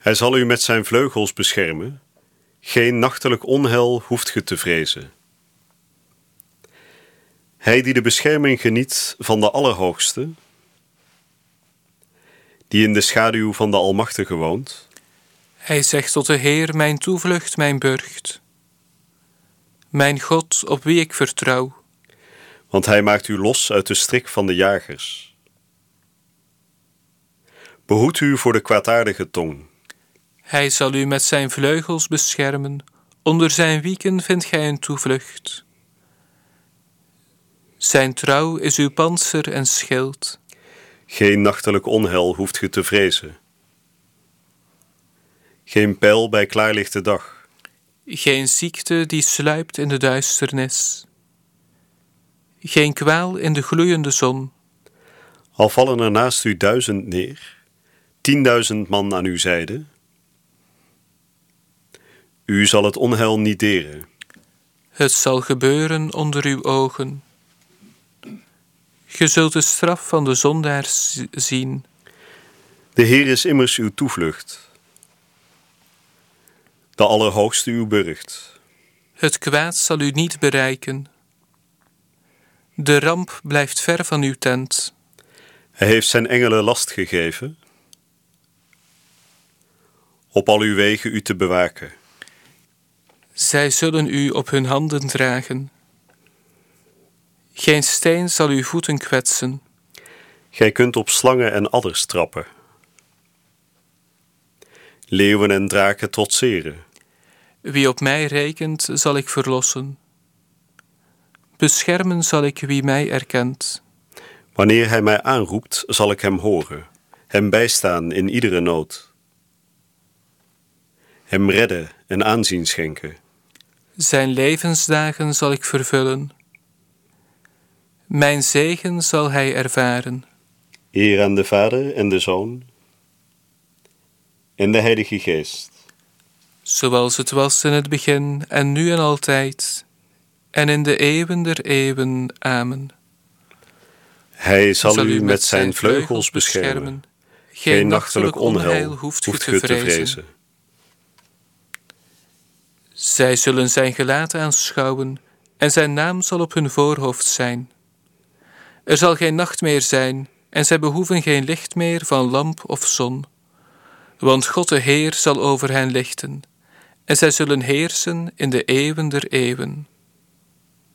Hij zal u met zijn vleugels beschermen. Geen nachtelijk onheil hoeft ge te vrezen. Hij die de bescherming geniet van de Allerhoogste, die in de schaduw van de Almachtige woont. Hij zegt tot de Heer, mijn toevlucht, mijn burcht. Mijn God, op wie ik vertrouw. Want hij maakt u los uit de strik van de jagers. Behoedt u voor de kwaadaardige tong. Hij zal u met zijn vleugels beschermen. Onder zijn wieken vindt gij een toevlucht. Zijn trouw is uw pantser en schild. Geen nachtelijk onheil hoeft ge te vrezen. Geen pijl bij klaarlichte dag. Geen ziekte die sluipt in de duisternis. Geen kwaal in de gloeiende zon. Al vallen er naast u 1000 neer, 10.000 man aan uw zijde. U zal het onheil niet deren. Het zal gebeuren onder uw ogen. Ge zult de straf van de zondaars zien. De Heer is immers uw toevlucht. De Allerhoogste uw burcht. Het kwaad zal u niet bereiken. De ramp blijft ver van uw tent. Hij heeft zijn engelen last gegeven op al uw wegen u te bewaken. Zij zullen u op hun handen dragen. Geen steen zal uw voeten kwetsen. Gij kunt op slangen en adders trappen. Leeuwen en draken trotseren. Wie op mij rekent, zal ik verlossen. Beschermen zal ik wie mij erkent. Wanneer hij mij aanroept, zal ik hem horen, hem bijstaan in iedere nood. Hem redden en aanzien schenken. Zijn levensdagen zal ik vervullen. Mijn zegen zal hij ervaren. Eer aan de Vader en de Zoon en de Heilige Geest. Zoals het was in het begin en nu en altijd en in de eeuwen der eeuwen. Amen. Hij zal u met zijn vleugels beschermen. Geen nachtelijk onheil hoeft ge te vrezen. Zij zullen zijn gelaat aanschouwen en zijn naam zal op hun voorhoofd zijn. Er zal geen nacht meer zijn en zij behoeven geen licht meer van lamp of zon. Want God de Heer zal over hen lichten en zij zullen heersen in de eeuwen der eeuwen.